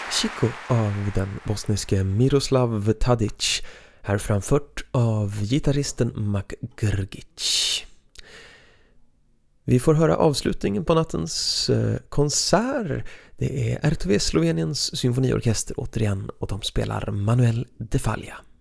Chico av den bosniske Miroslav Tadic, här framfört av gitarristen Mak Grgic. Vi får höra avslutningen på nattens konsert. Det är RTV Sloveniens symfoniorkester återigen och de spelar Manuel de Falla.